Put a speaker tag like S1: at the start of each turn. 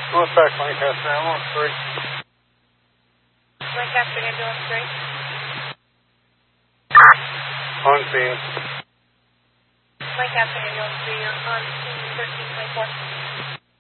S1: North back Lancaster, ambulance 3.
S2: Lancaster, ambulance 3.
S1: On scene.
S2: Lancaster, ambulance 3, you're on scene 1324.